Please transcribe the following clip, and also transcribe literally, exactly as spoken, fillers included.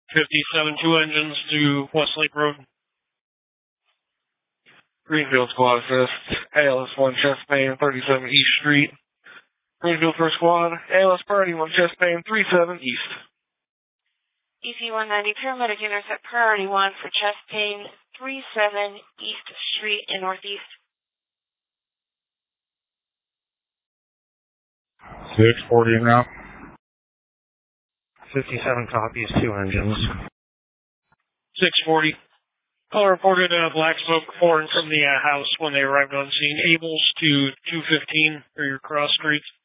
fifty-seven, two engines to Westlake Road. Greenfield Squad assist. A L S one chest pain, thirty-seven East Street. Greenfield First Squad. A L S Priority one chest pain, thirty-seven East. E C one ninety paramedic intercept Priority one for chest pain, thirty-seven East Street in Northeast. six forty now. fifty-seven copies, two engines. six forty. Call reported uh, black smoke pouring from the uh, house when they arrived on scene. Ables to two fifteen for your cross streets.